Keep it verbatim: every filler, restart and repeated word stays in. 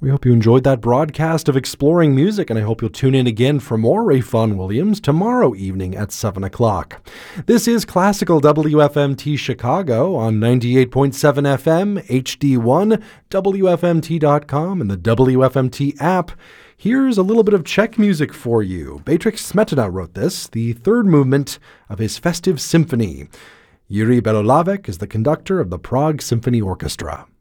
We hope you enjoyed that broadcast of Exploring Music, and I hope you'll tune in again for more Ralph Vaughan Williams tomorrow evening at seven o'clock. This is Classical W F M T Chicago on ninety-eight point seven F M, H D one, W F M T dot com, and the W F M T app. Here's a little bit of Czech music for you. Beatrix Smetana wrote this, the third movement of his Festive Symphony. Yuri Belolavec is the conductor of the Prague Symphony Orchestra.